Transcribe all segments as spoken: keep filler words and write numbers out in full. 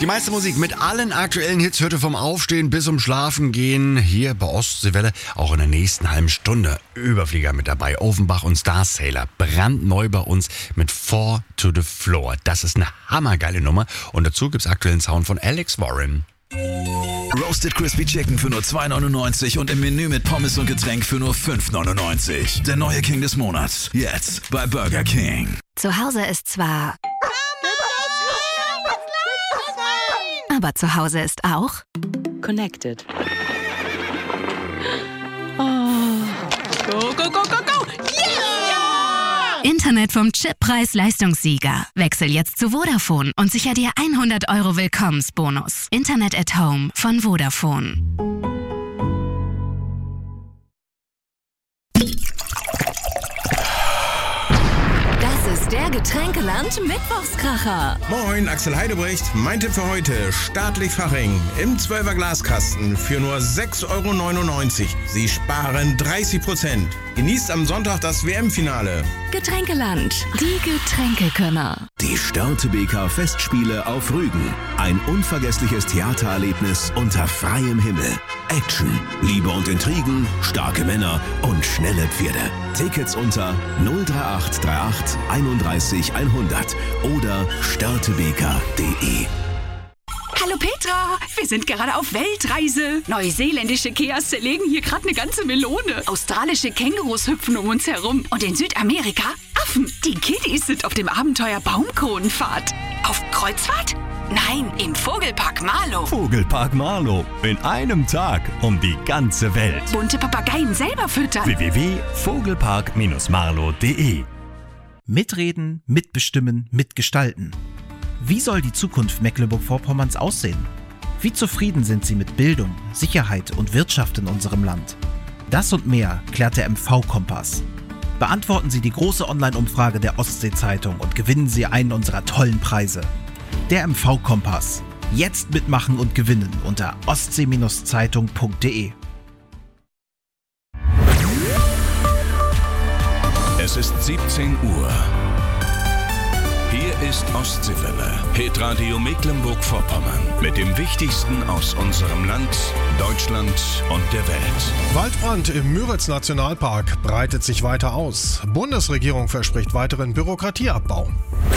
Die meiste Musik mit allen aktuellen Hits hörte vom Aufstehen bis zum Schlafen gehen hier bei Ostseewelle. Auch in der nächsten halben Stunde Überflieger mit dabei. Offenbach und Star Sailor. Brandneu bei uns mit Four to the Floor. Das ist eine hammergeile Nummer. Und dazu gibt's aktuellen Sound von Alex Warren. Roasted Crispy Chicken für nur zwei neunundneunzig und im Menü mit Pommes und Getränk für nur fünf neunundneunzig. Der neue King des Monats. Jetzt bei Burger King. Zu Hause ist zwar... Aber zu Hause ist auch... Connected. Oh. Go, go, go, go, go! Yeah! Internet vom Chippreis-Leistungssieger. Wechsel jetzt zu Vodafone und sicher dir hundert Euro Willkommensbonus. Internet at Home von Vodafone. Das ist der Getränkeland-Mittwochskracher. Moin, Axel Heidebrecht. Mein Tipp für heute: Staatlich Faching im zwölfer Glaskasten für nur sechs Euro neunundneunzig. Sie sparen dreißig Prozent. Genießt am Sonntag das W M-Finale. Getränkeland, die Getränkekönner. Die Störtebeker Festspiele auf Rügen. Ein unvergessliches Theatererlebnis unter freiem Himmel. Action, Liebe und Intrigen, starke Männer und schnelle Pferde. Tickets unter null drei acht drei acht einunddreißig hundert oder störtebeker punkt de. Hallo Petra, wir sind gerade auf Weltreise. Neuseeländische Keas zerlegen hier gerade eine ganze Melone. Australische Kängurus hüpfen um uns herum. Und in Südamerika Affen. Die Kiddies sind auf dem Abenteuer Baumkronenfahrt. Auf Kreuzfahrt? Nein, im Vogelpark Marlow. Vogelpark Marlow. In einem Tag um die ganze Welt. Bunte Papageien selber füttern. w w w punkt vogelpark marlow punkt de. Mitreden, mitbestimmen, mitgestalten. Wie soll die Zukunft Mecklenburg-Vorpommerns aussehen? Wie zufrieden sind Sie mit Bildung, Sicherheit und Wirtschaft in unserem Land? Das und mehr klärt der M V-Kompass. Beantworten Sie die große Online-Umfrage der Ostsee-Zeitung und gewinnen Sie einen unserer tollen Preise. Der M V-Kompass. Jetzt mitmachen und gewinnen unter ostsee Zeitung punkt de. Es ist siebzehn Uhr. Hier ist Ostseewelle, Hitradio Mecklenburg-Vorpommern mit dem Wichtigsten aus unserem Land, Deutschland und der Welt. Waldbrand im Müritz-Nationalpark breitet sich weiter aus. Bundesregierung verspricht weiteren Bürokratieabbau.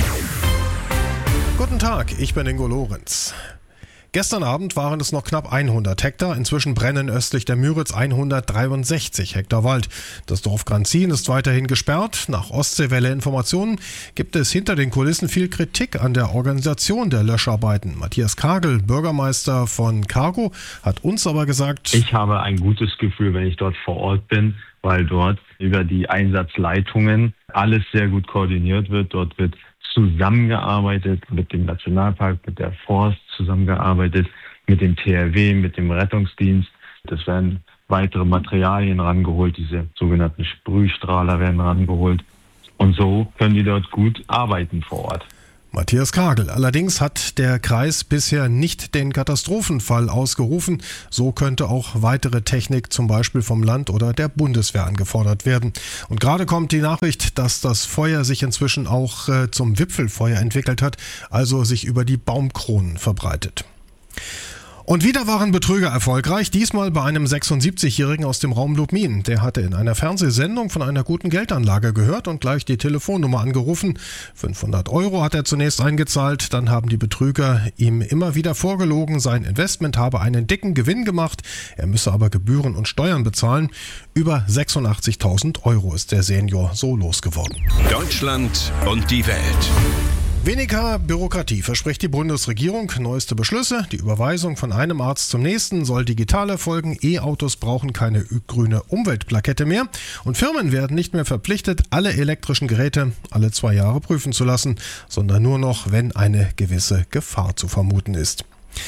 Guten Tag, ich bin Ingo Lorenz. Gestern Abend waren es noch knapp hundert Hektar. Inzwischen brennen östlich der Müritz hundertdreiundsechzig Hektar Wald. Das Dorf Granzin ist weiterhin gesperrt. Nach Ostseewelle Informationen gibt es hinter den Kulissen viel Kritik an der Organisation der Löscharbeiten. Matthias Kagel, Bürgermeister von Cargo, hat uns aber gesagt: Ich habe ein gutes Gefühl, wenn ich dort vor Ort bin, weil dort über die Einsatzleitungen alles sehr gut koordiniert wird. Dort wird zusammengearbeitet mit dem Nationalpark, mit der Forst zusammengearbeitet, mit dem T R W, mit dem Rettungsdienst. Es werden weitere Materialien rangeholt, diese sogenannten Sprühstrahler werden rangeholt. Und so können die dort gut arbeiten vor Ort. Matthias Kagel. Allerdings hat der Kreis bisher nicht den Katastrophenfall ausgerufen. So könnte auch weitere Technik zum Beispiel vom Land oder der Bundeswehr angefordert werden. Und gerade kommt die Nachricht, dass das Feuer sich inzwischen auch äh, zum Wipfelfeuer entwickelt hat, also sich über die Baumkronen verbreitet. Und wieder waren Betrüger erfolgreich, diesmal bei einem sechsundsiebzigjährigen aus dem Raum Lubmin. Der hatte in einer Fernsehsendung von einer guten Geldanlage gehört und gleich die Telefonnummer angerufen. fünfhundert Euro hat er zunächst eingezahlt, dann haben die Betrüger ihm immer wieder vorgelogen, sein Investment habe einen dicken Gewinn gemacht, er müsse aber Gebühren und Steuern bezahlen. Über sechsundachtzigtausend Euro ist der Senior so losgeworden. Deutschland und die Welt. Weniger Bürokratie verspricht die Bundesregierung. Neueste Beschlüsse: Die Überweisung von einem Arzt zum nächsten soll digital erfolgen. E-Autos brauchen keine grüne Umweltplakette mehr. Und Firmen werden nicht mehr verpflichtet, alle elektrischen Geräte alle zwei Jahre prüfen zu lassen, sondern nur noch, wenn eine gewisse Gefahr zu vermuten ist.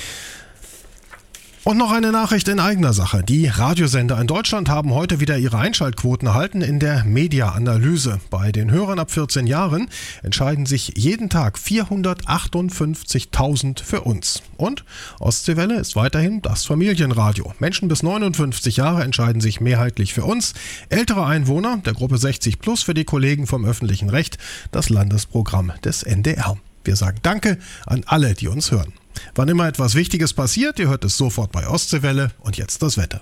Und noch eine Nachricht in eigener Sache. Die Radiosender in Deutschland haben heute wieder ihre Einschaltquoten erhalten in der Media-Analyse. Bei den Hörern ab vierzehn Jahren entscheiden sich jeden Tag vierhundertachtundfünfzigtausend für uns. Und Ostseewelle ist weiterhin das Familienradio. Menschen bis neunundfünfzig Jahre entscheiden sich mehrheitlich für uns. Ältere Einwohner der Gruppe sechzig plus für die Kollegen vom öffentlichen Recht, das Landesprogramm des N D R. Wir sagen Danke an alle, die uns hören. Wann immer etwas Wichtiges passiert, ihr hört es sofort bei Ostseewelle. Und jetzt das Wetter.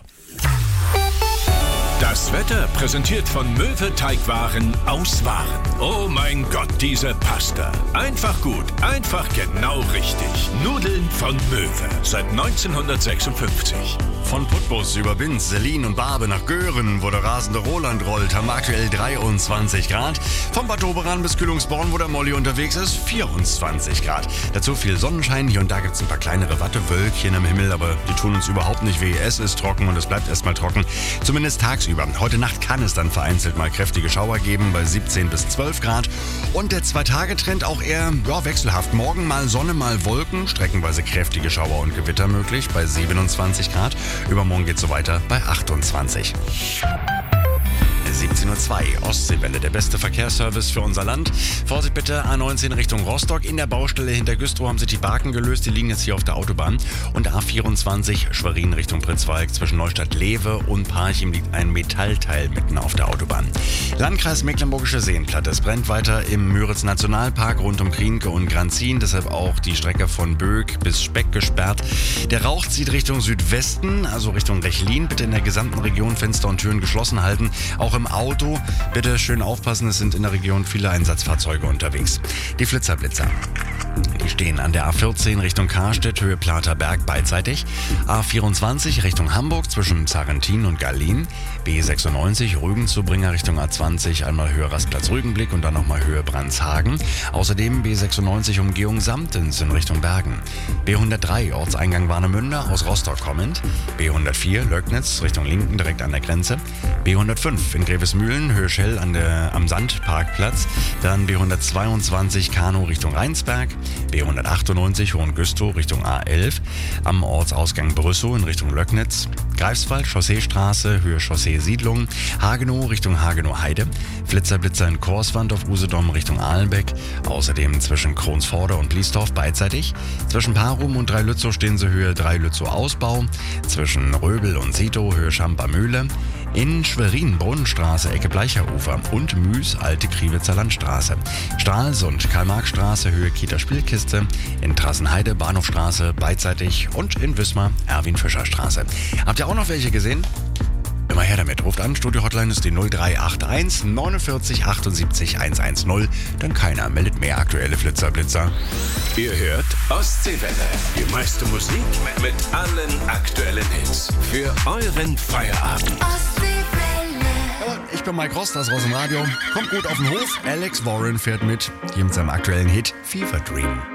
Das Wetter präsentiert von Möwe Teigwaren aus Waren. Oh mein Gott, diese Pasta. Einfach gut, einfach genau richtig. Nudeln von Möwe seit neunzehnhundertsechsundfünfzig. Von Putbus über Binz, Selin und Barbe nach Göhren, wo der rasende Roland rollt, haben aktuell dreiundzwanzig Grad. Vom Bad Doberan bis Kühlungsborn, wo der Molly unterwegs ist, vierundzwanzig Grad. Dazu viel Sonnenschein, hier und da gibt es ein paar kleinere Wattewölkchen am Himmel, aber die tun uns überhaupt nicht weh. Es ist trocken und es bleibt erstmal trocken, zumindest tagsüber. Heute Nacht kann es dann vereinzelt mal kräftige Schauer geben bei siebzehn bis zwölf Grad. Und der Zwei-Tage-Trend auch eher ja, wechselhaft. Morgen mal Sonne, mal Wolken, streckenweise kräftige Schauer und Gewitter möglich bei siebenundzwanzig Grad. Übermorgen geht es so weiter bei achtundzwanzig. siebzehn Uhr zwei, Ostseewelle, der beste Verkehrsservice für unser Land. Vorsicht bitte, A neunzehn Richtung Rostock. In der Baustelle hinter Güstrow haben sich die Baken gelöst. Die liegen jetzt hier auf der Autobahn. Und A vierundzwanzig, Schwerin Richtung Pritzwalk. Zwischen Neustadt-Lewe und Parchim liegt ein Metallteil mitten auf der Autobahn. Landkreis Mecklenburgische Seenplatte. Es brennt weiter im Müritz-Nationalpark rund um Krienke und Granzin. Deshalb auch die Strecke von Böck bis Speck gesperrt. Der Rauch zieht Richtung Südwesten, also Richtung Rechlin. Bitte in der gesamten Region Fenster und Türen geschlossen halten. Auch im Auto bitte schön aufpassen, es sind in der Region viele Einsatzfahrzeuge unterwegs. Die Flitzerblitzer. Die stehen an der A vierzehn Richtung Karstedt, Höhe Platerberg beidseitig. A vierundzwanzig Richtung Hamburg zwischen Zarentin und Gallin. B sechsundneunzig Rügen-Zubringer Richtung A zwanzig, einmal Höhe Rastplatz Rügenblick und dann nochmal Höhe Brandshagen. Außerdem B sechsundneunzig Umgehung Samtens in Richtung Bergen. B hundertdrei Ortseingang Warnemünde aus Rostock kommend. B hundertvier Löcknitz Richtung Linken direkt an der Grenze. B hundertfünf in Grevesmühlen, Höhe Schell an der, am Sandparkplatz. Dann B hundertzweiundzwanzig Kano Richtung Rheinsberg. B hundertachtundneunzig Hohengüstrow Richtung A elf. Am Ortsausgang Brüssow in Richtung Löcknitz. Greifswald Chausseestraße, Höhe Chaussee Siedlung. Hagenow Richtung Hagenow-Heide. Flitzerblitzer in Korswand auf Usedom Richtung Ahlenbeck. Außerdem zwischen Kronsvorder und Bliesdorf beidseitig. Zwischen Parum und Dreilützow stehen sie Höhe Dreilützow Ausbau. Zwischen Röbel und Sito Höhe Schamper Mühle. In Schwerin Brunnenstraße, Ecke Bleicherufer und Müs, Alte Kriewitzer Landstraße. Stralsund, Karl-Marx-Straße, Höhe Kita Spielkiste. In Trassenheide, Bahnhofstraße, beidseitig und in Wismar, Erwin-Fischer-Straße. Habt ihr auch noch welche gesehen? Immer her damit. Ruft an, Studio-Hotline ist die null drei acht eins neunundvierzig achtundsiebzig hundertzehn. Dann keiner meldet mehr aktuelle Flitzerblitzer. Ihr hört Ostseewelle. Die meiste Musik mit allen aktuellen Hits. Für euren Feierabend. Ja, ich bin Mike Rost, das raus im Radio. Kommt gut auf den Hof. Alex Warren fährt mit. Hier mit seinem aktuellen Hit Fever Dream.